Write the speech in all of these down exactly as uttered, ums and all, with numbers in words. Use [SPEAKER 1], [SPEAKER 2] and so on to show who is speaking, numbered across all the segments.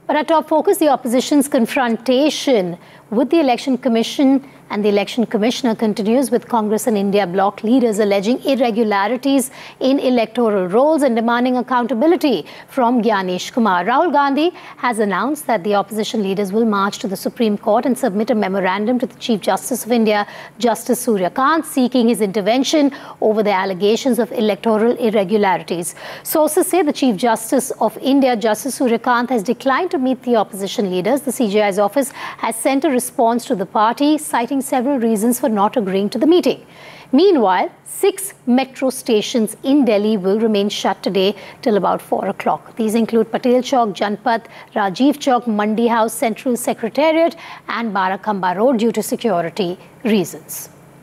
[SPEAKER 1] But our top focus, the opposition's confrontation with the Election Commission and the Election Commissioner continues, with Congress and India bloc leaders alleging irregularities in electoral rolls and demanding accountability from Gyanesh Kumar. Rahul Gandhi has announced that the opposition leaders will march to the Supreme Court and submit a memorandum to the Chief Justice of India, Justice Surya Kant, seeking his intervention over the allegations of electoral irregularities. Sources say the Chief Justice of India, Justice Surya Kant, has declined to meet the opposition leaders. The C J I's office has sent a response to the party, citing several reasons for not agreeing to the meeting. Meanwhile, six metro stations in Delhi will remain shut today till about four o'clock. These include Patel Chowk, Janpath, Rajiv Chowk, Mandi House, Central Secretariat and Barakhamba Road due to security reasons.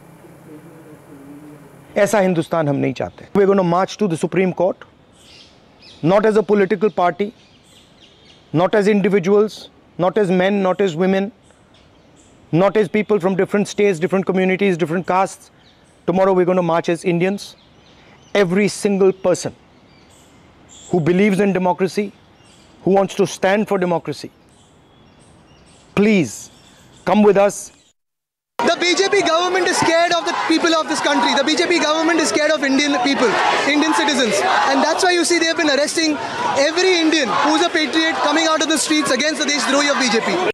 [SPEAKER 2] ऐसा हिंदुस्तान हम नहीं चाहते. We're going to march to the Supreme Court, not as a political party, not as individuals, not as men, not as women, not as people from different states, different communities, different castes. Tomorrow we're going to march as Indians. Every single person who believes in democracy, who wants to stand for democracy, please come with us.
[SPEAKER 3] The B J P government is scared of the people of this country. The B J P government is scared of Indian people, Indian citizens. And that's why you see they have been arresting every Indian who's a patriot coming out of the streets against the Deshdrohi of B J P.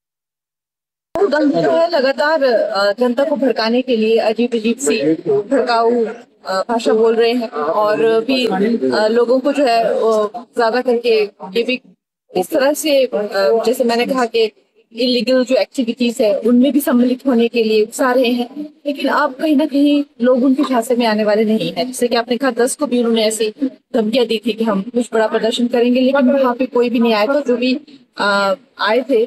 [SPEAKER 4] जो है लगातार जनता को भड़काने के लिए अजीब अजीब सी भड़काऊ भाषा बोल रहे हैं और भी लोगों को जो है ज्यादा करके ये भी इस तरह से, जैसे मैंने कहा कि इलीगल जो एक्टिविटीज है उनमें भी सम्मिलित होने के लिए उकसा रहे हैं. लेकिन अब कहीं ना कहीं लोग उनके झांसे में आने वाले नहीं हैं. जैसे कि आपने कहा, दस को भी उन्होंने ऐसी धमकियां दी थी कि हम कुछ बड़ा प्रदर्शन करेंगे, लेकिन वहाँ पे कोई भी नहीं आया. तो जो भी आए थे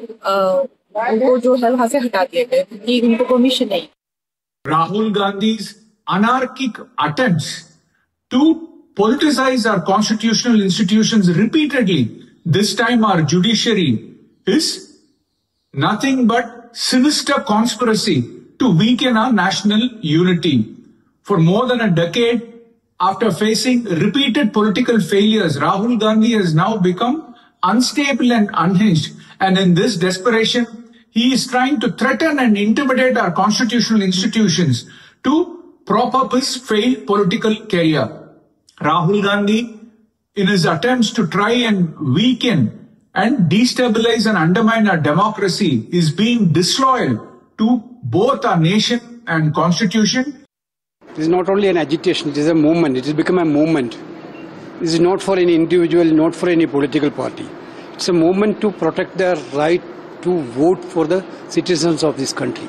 [SPEAKER 4] उनको जो है वहां से हटा दिया गया क्योंकि उनको परमिशन नहीं.
[SPEAKER 5] Rahul Gandhi's anarchic attempts to politicize our constitutional institutions repeatedly, this time our judiciary, is nothing but sinister conspiracy to weaken our national unity. For more than a decade, after facing repeated political failures, Rahul Gandhi has now become unstable and unhinged. And in this desperation, he is trying to threaten and intimidate our constitutional institutions to prop up his failed political career. Rahul Gandhi, in his attempts to try and weaken and destabilize and undermine our democracy, is being disloyal to both our nation and constitution.
[SPEAKER 6] It is not only an agitation, it is a movement. It has become a movement. This is not for any individual, not for any political party. It's a movement to protect their right to vote for the citizens of this country.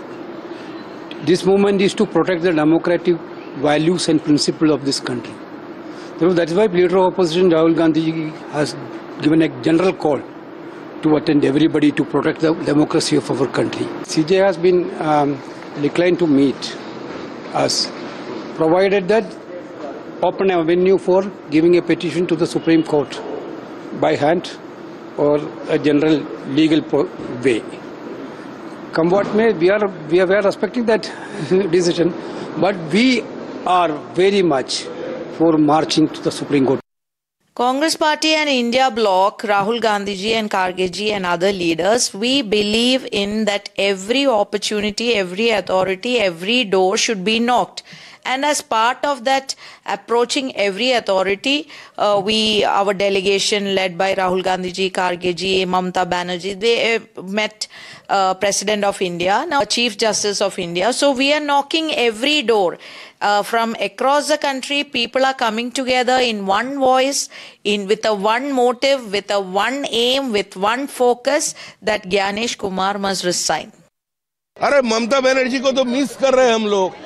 [SPEAKER 6] This movement is to protect the democratic values and principles of this country. So that is why Leader of Opposition Rahul Gandhi has given a general call to attend everybody to protect the democracy of our country. C J has been um, declined to meet us, provided that open avenue for giving a petition to the Supreme Court by hand or a general legal way. Come what may, we are, we are respecting that decision, but we are very much for marching to the Supreme Court.
[SPEAKER 7] Congress Party and India bloc, Rahul Gandhi ji and Kharge ji and other leaders, we believe in that every opportunity, every authority, every door should be knocked. And as part of that, approaching every authority, uh, we, our delegation led by Rahul Gandhi ji, Kharge ji, Mamata Banerjee, they uh, met uh, President of India, now Chief Justice of India. So we are knocking every door. Uh, from across the country, people are coming together in one voice, in with a one motive, with a one aim, with one focus, that Gyanesh Kumar must resign.
[SPEAKER 8] अरे ममता बनर्जी को तो miss कर रहे हैं हम लोग.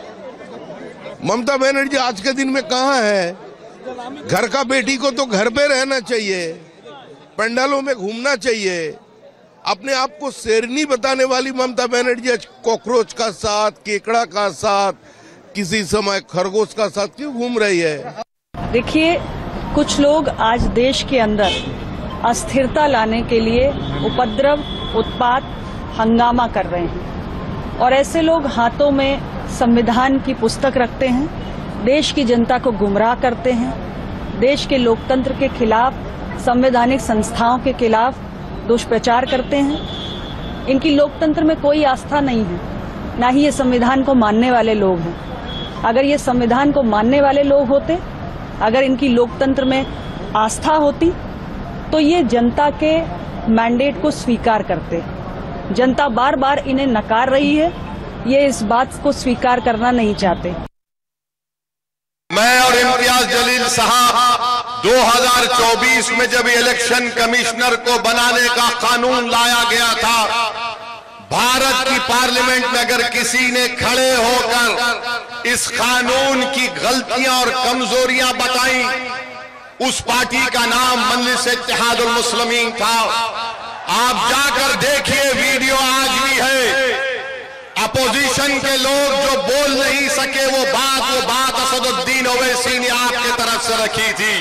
[SPEAKER 8] ममता बनर्जी आज के दिन में कहाँ है? घर का बेटी को तो घर पे रहना चाहिए, पंडालों में घूमना चाहिए. अपने आप को शेरनी बताने वाली ममता बनर्जी आज कॉकरोच का साथ, केकड़ा का साथ, किसी समय खरगोश का साथ क्यों घूम रही है?
[SPEAKER 9] देखिए, कुछ लोग आज देश के अंदर अस्थिरता लाने के लिए उपद्रव, उत्पात, हंगामा कर रहे हैं और ऐसे लोग हाथों में संविधान की पुस्तक रखते हैं, देश की जनता को गुमराह करते हैं, देश के लोकतंत्र के खिलाफ, संवैधानिक संस्थाओं के खिलाफ दुष्प्रचार करते हैं। इनकी लोकतंत्र में कोई आस्था नहीं है, ना ही ये संविधान को मानने वाले लोग हैं। अगर ये संविधान को मानने वाले लोग होते, अगर इनकी लोकतंत्र में आस्था होती, तो ये जनता के मैंडेट को स्वीकार करते। जनता बार बार इन्हें नकार रही है, ये इस बात को स्वीकार करना नहीं चाहते।
[SPEAKER 8] मैं और इम्तियाज जलील साहब दो हज़ार चौबीस में जब इलेक्शन कमिश्नर को बनाने का कानून लाया गया था, भारत की पार्लियामेंट में अगर किसी ने खड़े होकर इस कानून की गलतियां और कमजोरियां बताई, उस पार्टी का नाम मजलिस इत्तेहादुल मुस्लिमीन था। आप जाकर देखिए, वीडियो आज भी है। अपोजिशन के लोग जो बोल नहीं सके वो बात वो बात असदुद्दीन ओवैसी ने आपके तरफ से रखी थी।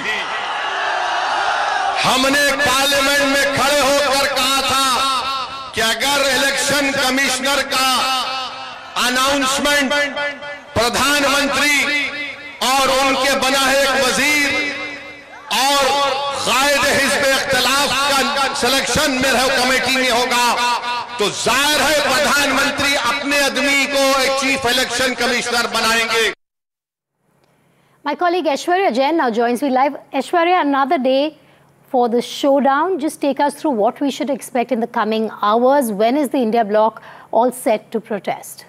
[SPEAKER 8] हमने पार्लियामेंट में खड़े होकर कहा था कि अगर इलेक्शन कमिश्नर का अनाउंसमेंट प्रधानमंत्री और उनके बना है एक वजीर और कायद हिज़्ब इख्तिलाफ का सिलेक्शन में कमेटी में होगा, तो जाहिर है प्रधानमंत्री अपने आदमी को एक चीफ इलेक्शन कमिश्नर बनाएंगे।
[SPEAKER 1] My colleague Aishwarya Jain now joins me live. Aishwarya, another day for the showdown. Just take us through what we should expect in the coming hours. When is the India bloc all set to protest?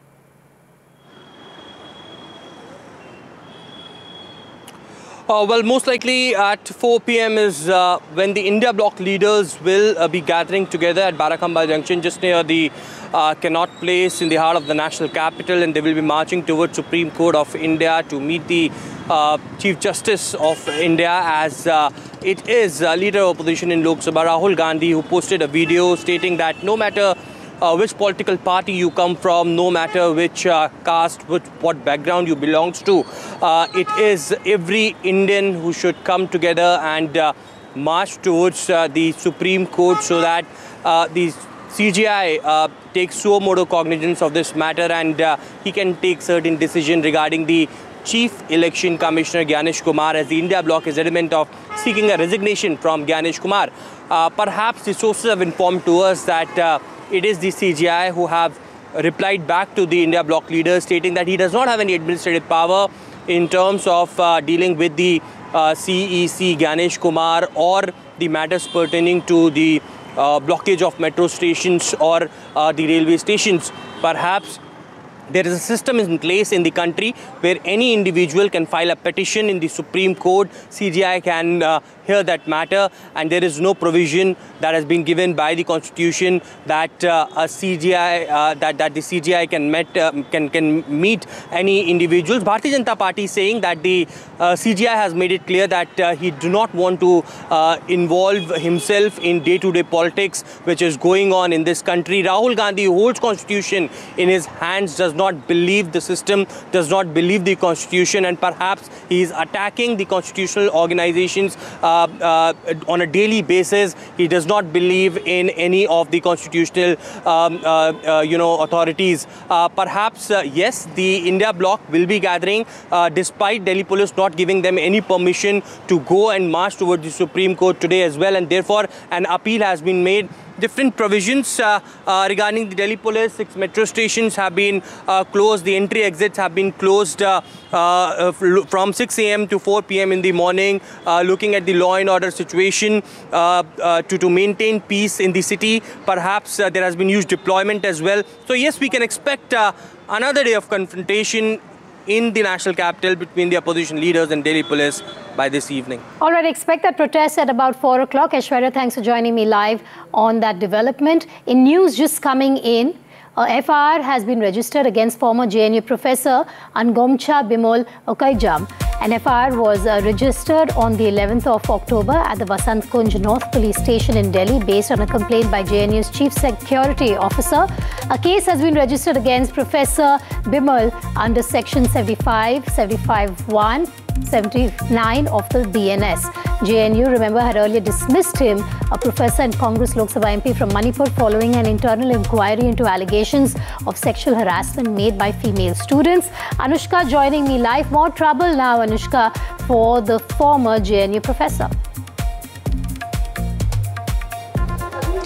[SPEAKER 10] Uh, well, most likely at four p m is uh, when the India bloc leaders will uh, be gathering together at Barakamba Junction, just near the uh, Connaught Place in the heart of the national capital, and they will be marching towards Supreme Court of India to meet the uh, Chief Justice of India, as uh, it is uh, leader of opposition in Lok Sabha, Rahul Gandhi, who posted a video stating that no matter Uh, which political party you come from, no matter which uh, caste, which, what background you belongs to, uh, it is every Indian who should come together and uh, march towards uh, the Supreme Court so that uh, the C J I uh, takes suo motu cognizance of this matter, and uh, he can take certain decision regarding the Chief Election Commissioner Gyanesh Kumar, as the India bloc is adamant of seeking a resignation from Gyanesh Kumar. Uh, perhaps the sources have informed to us that uh, it is the C J I who have replied back to the India bloc leader, stating that he does not have any administrative power in terms of uh, dealing with the uh, C E C Gyanesh Kumar or the matters pertaining to the uh, blockage of metro stations or uh, the railway stations. Perhaps there is a system in place in the country where any individual can file a petition in the Supreme Court. C J I can uh, hear that matter, and there is no provision that has been given by the Constitution that uh, a C J I uh, that that the C J I can met uh, can can meet any individuals. Bharatiya Janata Party is saying that the uh, C J I has made it clear that uh, he do not want to uh, involve himself in day-to-day politics which is going on in this country. Rahul Gandhi, who holds Constitution in his hands, does not believe the system, does not believe the Constitution, and perhaps he is attacking the constitutional organizations uh, uh, on a daily basis. He does not believe in any of the constitutional um, uh, uh, you know authorities. Uh, perhaps uh, yes, the India bloc will be gathering uh, despite Delhi police not giving them any permission to go and march towards the Supreme Court today as well, and therefore an appeal has been made. Different provisions uh, uh, regarding the Delhi police. Six metro stations have been uh, closed. The entry exits have been closed uh, uh, from six A M to four P M in the morning, uh, looking at the law and order situation uh, uh, to, to maintain peace in the city. Perhaps uh, there has been huge deployment as well. So yes, we can expect uh, another day of confrontation in the national capital between the opposition leaders and Delhi police by this evening.
[SPEAKER 1] All right, expect that protest at about four o'clock. Aishwarya, thanks for joining me live on that development. In news just coming in, a F I R has been registered against former J N U professor Angomcha Bimol Okaijam. An F I R was uh, registered on the eleventh of October at the Vasant Kunj North Police Station in Delhi based on a complaint by J N U's Chief Security Officer. A case has been registered against Professor Bimal under Section seventy-five, seventy-five one, seventy-nine of the B N S. J N U, remember, had earlier dismissed him, a professor and Congress Lok Sabha M P from Manipur, following an internal inquiry into allegations of sexual harassment made by female students. Anushka joining me live. More trouble now, Anushka, for the former J N U professor.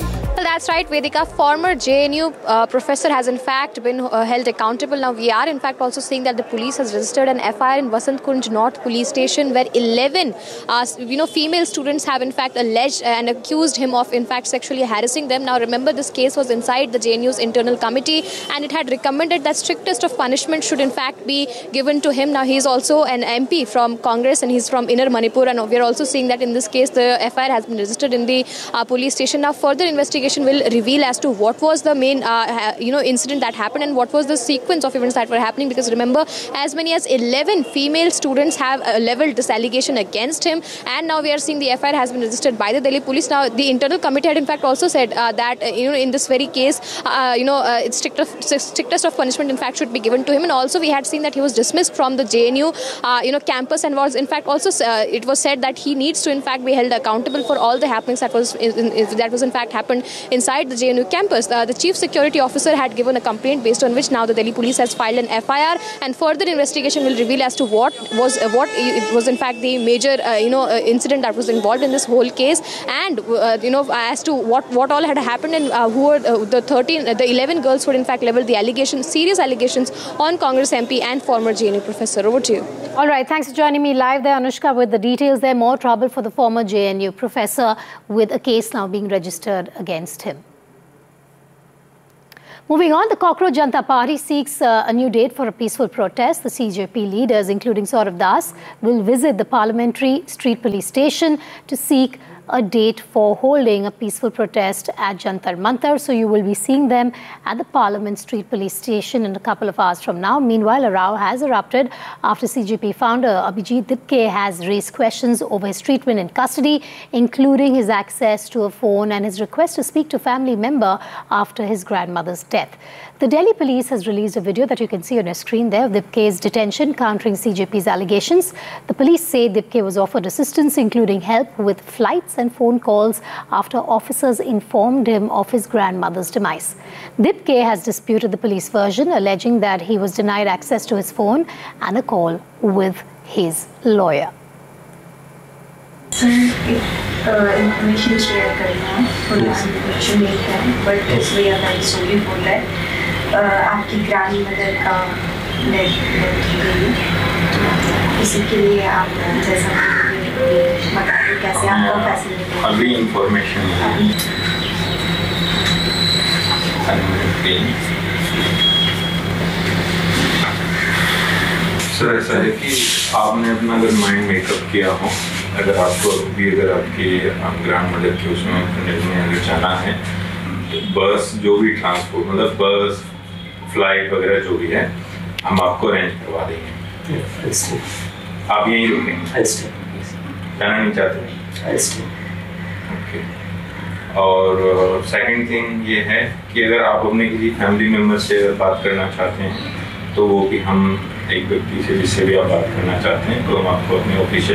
[SPEAKER 11] That's right, Vedika. Former J N U uh, professor has in fact been uh, held accountable. Now we are in fact also seeing that the police has registered an F I R in Vasant Kunj North Police Station, where eleven uh, you know female students have in fact alleged and accused him of in fact sexually harassing them. Now remember, this case was inside the J N U's internal committee, and it had recommended that strictest of punishment should in fact be given to him. Now he is also an M P from Congress, and he's from Inner Manipur, and we are also seeing that in this case the F I R has been registered in the uh, police station. Now further investigation will reveal as to what was the main uh, you know incident that happened and what was the sequence of events that were happening, because remember, as many as eleven female students have uh, leveled this allegation against him, and now we are seeing the F I R has been registered by the Delhi police. Now the internal committee had in fact also said uh, that uh, you know in this very case uh, you know uh, it's strictest, strictest of punishment in fact should be given to him. And also we had seen that he was dismissed from the J N U uh, you know campus, and was in fact also uh, it was said that he needs to in fact be held accountable for all the happenings that was in, in, that was in fact happened inside the J N U campus. Uh, the chief security officer had given a complaint, based on which now the Delhi police has filed an F I R, and further investigation will reveal as to what was uh, what it was in fact the major uh, you know uh, incident that was involved in this whole case, and uh, you know as to what what all had happened, and uh, who were uh, the thirteen uh, the eleven girls who had in fact leveled the allegations, serious allegations on Congress M P and former J N U professor. Over to you.
[SPEAKER 1] All right, thanks for joining me live there, Anushka, with the details there. More trouble for the former J N U professor, with a case now being registered against him. Moving on, the Cockroach Janata Party seeks uh, a new date for a peaceful protest. The C J P leaders, including Saurav Das, will visit the Parliamentary Street Police Station to seek a date for holding a peaceful protest at Jantar Mantar. So you will be seeing them at the Parliament Street Police Station in a couple of hours from now. Meanwhile, a row has erupted after C J P founder Abhijit Dipke has raised questions over his treatment in custody, including his access to a phone and his request to speak to a family member after his grandmother's death. The Delhi police has released a video that you can see on your screen there of Dipke's detention, countering C J P's allegations. The police say Dipke was offered assistance, including help with flights and phone calls, after officers informed him of his grandmother's demise. Dipke has disputed the police version, alleging that he was denied access to his phone and a call with his lawyer.
[SPEAKER 12] Sir, information share करना है, थोड़ा information नहीं है, but this way are very sorry for that. आपकी grandmother का death हो गई, इसी के लिए आप जैसा बताइए कैसे आपको फैसिलिटी
[SPEAKER 13] अभी इंफॉर्मेशन सर ऐसा है कि आपने अपना अगर माइंड मेकअप किया हो, अगर आपको भी अगर आपकी ग्रैंड मदर के उसमें में अगर जाना है, तो बस जो भी ट्रांसपोर्ट मतलब बस फ्लाइट वगैरह जो भी है हम आपको अरेंज करवा देंगे। आप यहीं रुकेंगे, जाना नहीं चाहते? ओके। और सेकंड थिंग ये है कि अगर आप अपने किसी फैमिली मेम्बर से अगर बात करना चाहते हैं, तो वो भी हम एक व्यक्ति से जिससे भी आप बात करना चाहते हैं, तो हम आपको अपने ऑफिशियल